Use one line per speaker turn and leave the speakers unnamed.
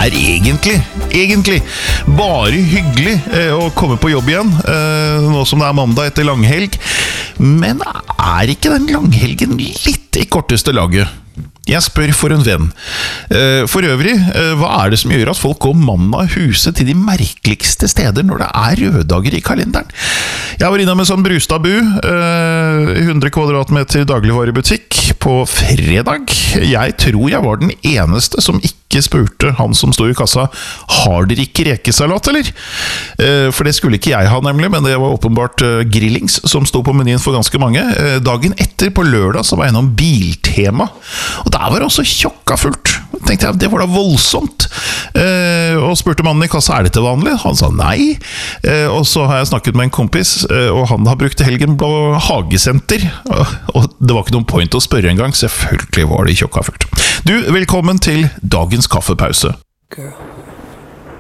egentlig bare hyggelig å komme på jobb igjen, nå som det mandag etter langhelg. Men ikke den langhelgen litt i korteste laget? Jeg spør for en venn. For øvrig, hva det som gjør at folk går mann av huset til de merkeligste steder når det røddager i kalenderen? Jeg var inne med sånn Brustadbu, 100 kvadratmeter dagligvarebutikk på fredag. Jeg tror jeg var den eneste som ikke spurte han som stod i kassa, har dere ikke rekesalat, eller? For det skulle ikke jeg ha nemlig, men det var åpenbart grillings som stod på menyen for ganske mange. Dagen etter på lørdag så var jeg innom Biltema, og der var det også tjokka fullt. Tenkte jeg, det var da voldsomt. Og spurte mannen i kassa, det til vanlig? Han sa nei. Og så har jeg snakket med en kompis, og han har brukt helgen på hagesenter. Og det var ikke noen point å spørre en gang. Selvfølgelig var det tjokka fullt. Du, velkommen til dagens kaffepause.
Girl.